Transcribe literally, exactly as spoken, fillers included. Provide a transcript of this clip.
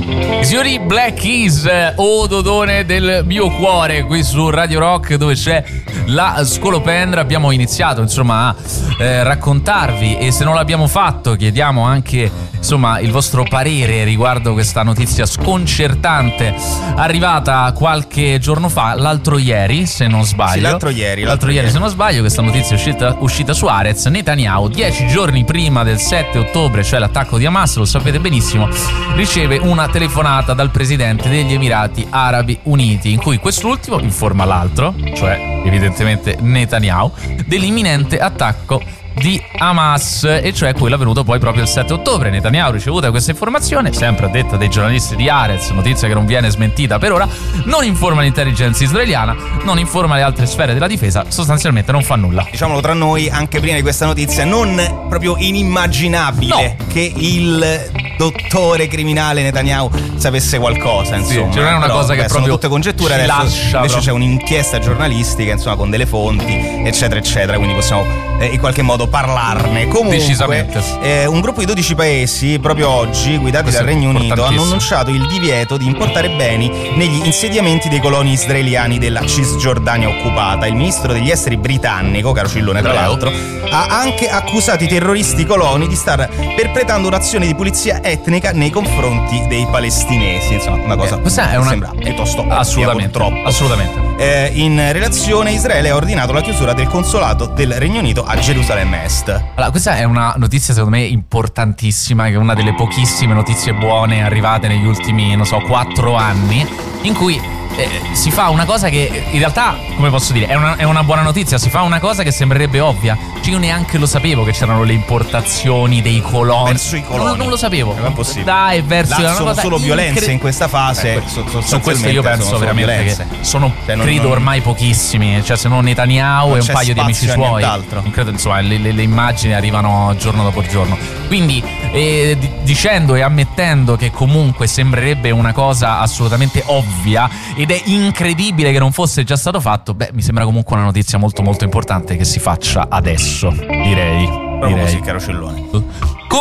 Signori, Black Keys, o Dodone del mio cuore, qui su Radio Rock, dove c'è la Scolopendra. Abbiamo iniziato insomma a eh, raccontarvi, e se non l'abbiamo fatto chiediamo anche insomma il vostro parere riguardo questa notizia sconcertante arrivata qualche giorno fa, l'altro ieri se non sbaglio. Sì, l'altro ieri, l'altro, l'altro ieri, ieri se non sbaglio. Questa notizia è uscita, uscita su Haaretz. Netanyahu, dieci giorni prima del sette ottobre, cioè l'attacco di Hamas, lo sapete benissimo, riceve una telefonata dal presidente degli Emirati Arabi Uniti, in cui quest'ultimo informa l'altro, cioè evidentemente Netanyahu, dell'imminente attacco di Hamas, e cioè quello avvenuto poi proprio il sette ottobre. Netanyahu, ricevuta questa informazione, sempre a detta dei giornalisti di Haaretz, notizia che non viene smentita per ora, non informa l'intelligence israeliana, non informa le altre sfere della difesa, sostanzialmente non fa nulla. Diciamolo tra noi, anche prima di questa notizia, non proprio inimmaginabile no. che il dottore criminale Netanyahu sapesse qualcosa, insomma. Sì, cioè non è una Però, cosa beh, che sono proprio tutte congetture, adesso lascia, invece però. c'è un'inchiesta giornalistica, insomma, con delle fonti, eccetera eccetera, quindi possiamo eh, in qualche modo parlarne. Comunque, decisamente eh, un gruppo di dodici paesi proprio oggi, guidati Questo dal Regno Unito, hanno annunciato il divieto di importare beni negli insediamenti dei coloni israeliani della Cisgiordania occupata. Il ministro degli esteri britannico, caro Cillone tra l'altro, ha anche accusato i terroristi coloni di star perpetrando un'azione di pulizia etnica nei confronti dei palestinesi. Insomma, una cosa eh, questa è una... sembra piuttosto ovvia, assolutamente purtroppo. assolutamente Eh, in relazione, Israele ha ordinato la chiusura del consolato del Regno Unito a Gerusalemme Est. Allora, questa è una notizia secondo me importantissima, che è una delle pochissime notizie buone arrivate negli ultimi, non so, quattro anni, in cui eh, si fa una cosa che in realtà, come posso dire, è una, è una buona notizia. Si fa una cosa che sembrerebbe ovvia. Cioè, io neanche lo sapevo che c'erano le importazioni dei coloni. Verso i coloni. Non, non lo sapevo. Non è possibile. Dai, verso Là una sono cosa solo incre- violenze in questa fase. Eh, so, su questo io penso sono veramente violenze. che sono, cioè, non, credo non... ormai pochissimi. Cioè, se non Netanyahu non e un paio di amici suoi, non credo, insomma, le, le, le immagini arrivano giorno dopo giorno. Quindi eh, d- dicendo e ammettendo che comunque sembrerebbe una cosa assolutamente ovvia ed è incredibile che non fosse già stato fatto, beh, mi sembra comunque una notizia molto molto importante che si faccia adesso, direi. Proprio direi. così, caro Cellone.